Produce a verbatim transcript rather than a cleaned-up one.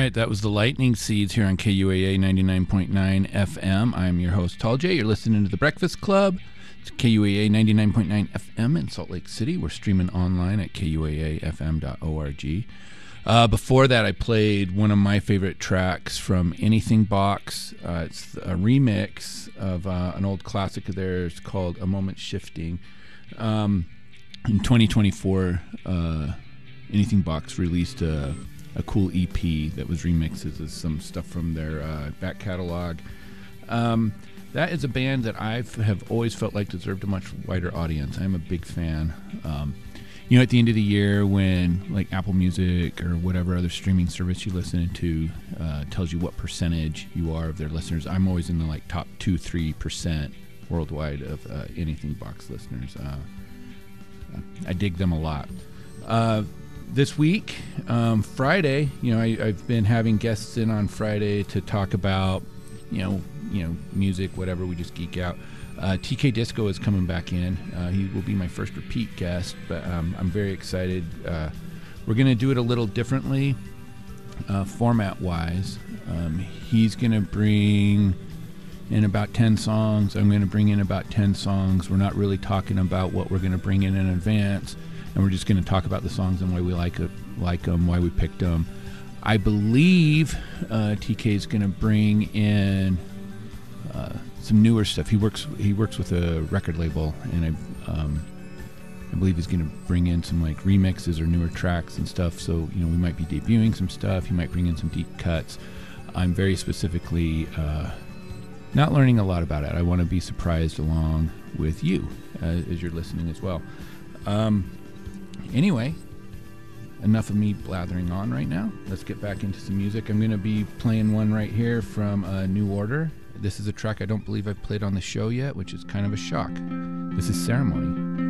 right, that was the Lightning Seeds here on K U A A ninety-nine point nine F M. I'm your host, Tall J. You're listening to The Breakfast Club. It's K U A A ninety-nine point nine F M in Salt Lake City. We're streaming online at K U A A F M dot org. Uh, before that, I played one of my favorite tracks from Anything Box. Uh, it's a remix of uh, an old classic of theirs called A Moment Shifting. Um, in twenty twenty-four, uh, Anything Box released a, a cool E P that was remixes of some stuff from their uh, back catalog. Um, that is a band that I have always felt like deserved a much wider audience. I'm a big fan. Um, you know, at the end of the year when like Apple Music or whatever other streaming service you listen to uh, tells you what percentage you are of their listeners, I'm always in the like top two, three percent worldwide of uh, Anything Box listeners. Uh, I dig them a lot. Uh, this week, um, Friday, you know, I, I've been having guests in on Friday to talk about, you know, you know, music, whatever. We just geek out. Uh, T K Disco is coming back in. Uh, he will be my first repeat guest, but um, I'm very excited. Uh, we're going to do it a little differently, uh, format-wise. Um, he's going to bring in about ten songs. I'm going to bring in about ten songs. We're not really talking about what we're going to bring in in advance, and we're just going to talk about the songs and why we like it, like them, why we picked them. I believe uh, T K is going to bring in uh, some newer stuff. He works he works with a record label, and I um, I believe he's going to bring in some like remixes or newer tracks and stuff. So you know we might be debuting some stuff. He might bring in some deep cuts. I'm very specifically uh, not learning a lot about it. I want to be surprised along with you uh, as you're listening as well. Um, anyway, enough of me blathering on right now. Let's get back into some music. I'm going to be playing one right here from uh, New Order. This is a track I don't believe I've played on the show yet, which is kind of a shock. This is Ceremony.